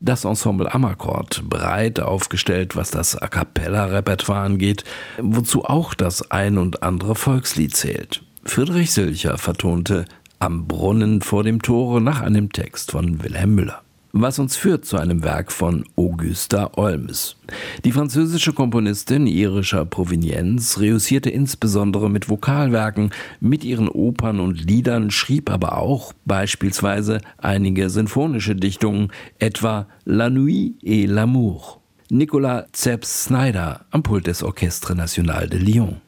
Das Ensemble Amarcord, breit aufgestellt, was das A-cappella-Repertoire angeht, wozu auch das ein und andere Volkslied zählt. Friedrich Silcher vertonte Am Brunnen vor dem Tore nach einem Text von Wilhelm Müller. Was uns führt zu einem Werk von Augusta Olms. Die französische Komponistin irischer Provenienz reüssierte insbesondere mit Vokalwerken, mit ihren Opern und Liedern, schrieb aber auch beispielsweise einige sinfonische Dichtungen, etwa La Nuit et l'amour. Nicolas Zeps-Snyder am Pult des Orchestre National de Lyon.